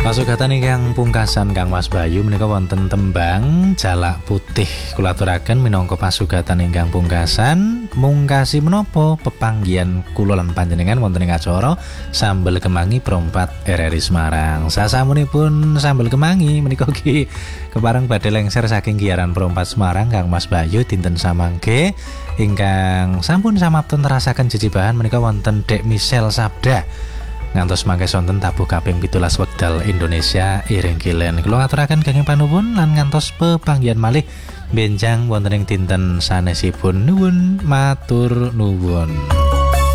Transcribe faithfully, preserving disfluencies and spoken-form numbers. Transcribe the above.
Pasugatan ingkang pungkasan Kang Mas Bayu menika wonten tembang Jalak Putih kula aturaken minangka pasugatan ingkang pungkasan mungkasi menapa pepanggihan kula lan panjenengan wonten ing acara Sambel Kemangi Prompat R R I Semarang. Sasampunipun Sambel Kemangi menika ki kepareng badhe lengser saking giaran Prompat Semarang Kang Mas Bayu dinten samangke ingkang sampun samaptun nerasaken jejibahan menika wonten Dek Michelle Sabda. Ngantos mangke sonten tabuh kaping pitulas wekdal Indonesia iring kilen kula aturaken kenging panuwun lan ngantos pepanggihan malih benjang wonten ing dinten sanesipun nuwun matur nuwun.